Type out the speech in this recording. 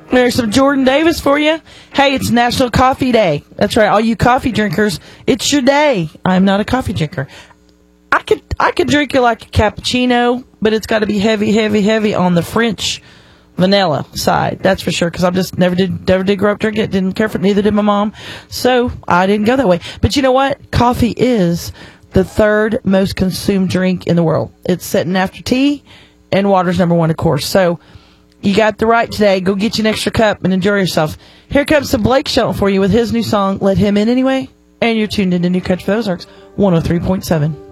There's some Jordan Davis for you. Hey, it's National Coffee Day. That's right, all you coffee drinkers, it's your day. I'm not a coffee drinker. I could drink it like a cappuccino, but it's got to be heavy on the French vanilla side. That's for sure, because I just never did grow up drinking it. Didn't care for it. Neither did my mom. So I didn't go that way. But you know what? Coffee is the third most consumed drink in the world. It's sitting after tea, and water's number one, of course. So you got the right today. Go get you an extra cup and enjoy yourself. Here comes some Blake Shelton for you with his new song, Let Him In Anyway. And you're tuned into New Country for the Ozarks, 103.7.